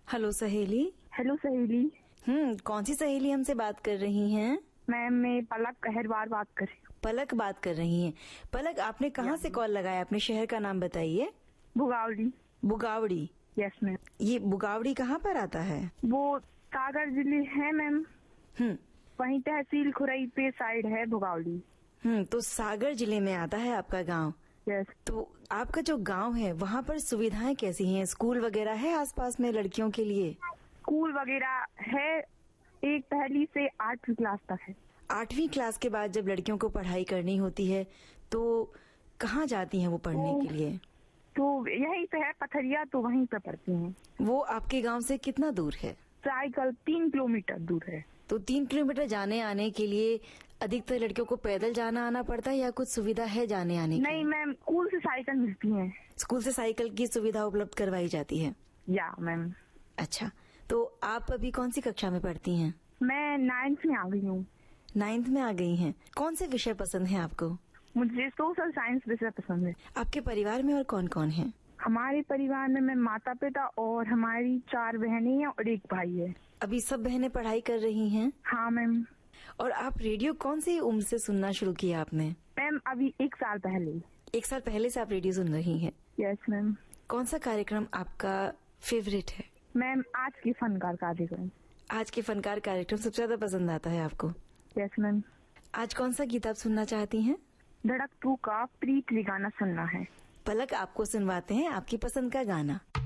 Hello सहेली। Hello सहेली। कौन सी सहेली हमसे बात कर रही हैं? मैम मैं पलक अहरवार बात कर रही हूँ। पलक बात कर रही हैं। पलक, आपने कहाँ से कॉल लगाया? अपने शहर का नाम बताइए। भुगावड़ी। बुगावड़ी? Yes ma'am. ये बुगावड़ी कहाँ पर आता है? वो सागर जिले है मैम। वहीं तहसील खुरई पे साइड है भुगावड़ी। तो सागर जिले में आता है आपका गांव? यस। तो आपका जो गांव है वहाँ पर सुविधाएं कैसी हैं? स्कूल वगैरह है आसपास में लड़कियों के लिए? स्कूल वगैरह है, एक पहली से 8वीं क्लास तक है। 8वीं क्लास के बाद जब लड़कियों को पढ़ाई करनी होती है तो कहाँ जाती हैं वो पढ़ने के लिए? तो यहीं पे है पथरिया, तो वहीं पे पढ़ती हैं। वो आपके गांव से कितना दूर है? साइकिल 3 किलोमीटर दूर है। तो 3 किलोमीटर जाने आने के लिए अधिकतर लड़कियों को पैदल जाना आना पड़ता है या कुछ सुविधा है जाने आने की? नहीं मैम, स्कूल से साइकिल मिलती है। स्कूल से साइकिल की सुविधा उपलब्ध करवाई जाती है? या मैम। अच्छा, तो आप अभी कौन सी कक्षा में पढ़ती हैं? मैं 9th में आ गई हूँ। 9th में आ गई हैं। कौन से विषय पसंद है आपको? मुझे सोशल साइंस विषय पसंद है। आपके परिवार में और कौन कौन है? हमारे परिवार में मैं माता पिता और हमारी 4 बहनें हैं और 1 भाई है। अभी सब बहनें पढ़ाई कर रही हैं? हाँ मैम। और आप रेडियो कौन सी उम्र से सुनना शुरू किया आपने? मैम अभी 1 साल पहले। 1 साल पहले से आप रेडियो सुन रही हैं? Yes ma'am. कौन सा कार्यक्रम आपका फेवरेट है? मैम आज की फनकार कार्यक्रम। आज के फनकार कार्यक्रम सबसे ज्यादा पसंद आता है आपको? Yes ma'am. आज कौन सा गीत आप सुनना चाहती हैं? धड़क 2 का प्रीत गाना सुनना है। पलक आपको सुनवाते हैं आपकी पसंद का गाना।